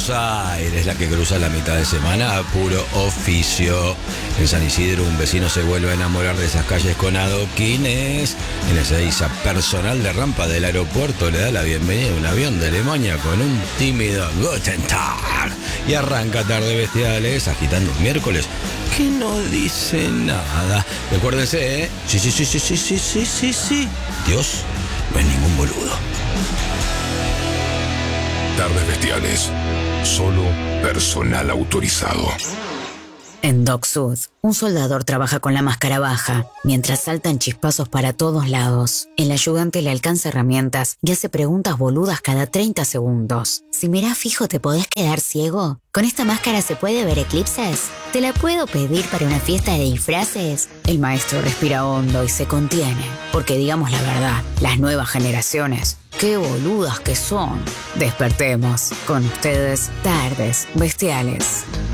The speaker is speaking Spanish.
Buenos Aires, la que cruza la mitad de semana a puro oficio. En San Isidro un vecino se vuelve a enamorar de esas calles con adoquines. En Ezeiza, personal de rampa del aeropuerto le da la bienvenida a un avión de Alemania con un tímido Guten Tag. Y arranca Tarde Bestiales agitando un miércoles que no dice nada. Recuérdense, ¿eh? Sí. Dios no es ningún boludo. Tardes Bestiales. Solo personal autorizado. En Dock Sud, un soldador trabaja con la máscara baja, mientras saltan chispazos para todos lados. El ayudante le alcanza herramientas y hace preguntas boludas cada 30 segundos. Si mirás fijo, ¿te podés quedar ciego? ¿Con esta máscara se puede ver eclipses? ¿Te la puedo pedir para una fiesta de disfraces? El maestro respira hondo y se contiene, porque digamos la verdad, las nuevas generaciones, ¡qué boludas que son! Despertemos. Con ustedes, Tardes Bestiales.